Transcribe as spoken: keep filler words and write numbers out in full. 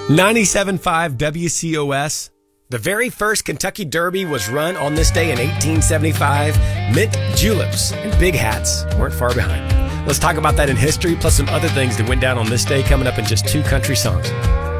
ninety-seven point five W C O S. The very first Kentucky Derby was run on this day in eighteen seventy-five. Mint juleps and big hats weren't far behind. Let's talk about that in history, plus some other things that went down on this day coming up in just two country songs.